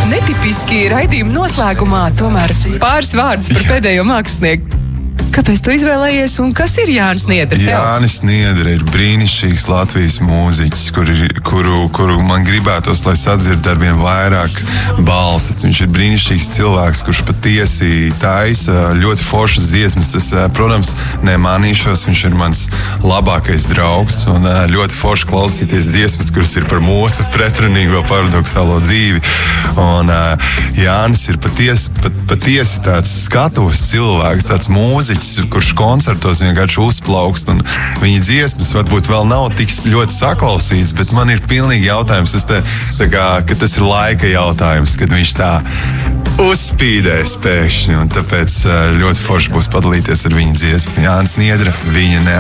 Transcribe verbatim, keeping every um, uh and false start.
Netipiski raidījuma noslēgumā tomēr pāris vārdus par pēdējo mākslinieku. Kāpēc tu izvēlējies un kas ir Jānis Niedre? Jānis Niedre ir brīnišķīgs Latvijas mūziķis, kur, kuru, kuru man gribētos, lai sadzird ar vien vairāk balsis. Viņš ir brīnišķīgs cilvēks, kurš patiesi taisa ļoti foršas dziesmas. Tas, protams, nemanīšos, viņš ir mans labākais draugs un ļoti forši klausīties dziesmas, kuras ir par mūsu pretrunīgo paradoxālo dzīvi. Un Jānis ir patiesi, pat, patiesi tāds skatuves cilvēks, tāds mūziķis, kurš koncertos vienkārši uzplaukst, un viņa dziesmas varbūt vēl nav tik ļoti saklausīts, bet man ir pilnīgi jautājums, tas te, tā kā, ka tas ir laika jautājums, kad viņš tā uzspīdēs pēkšņi, un tāpēc ļoti forši būs padalīties ar viņa dziesmu. Jānis Niedre, viņa ne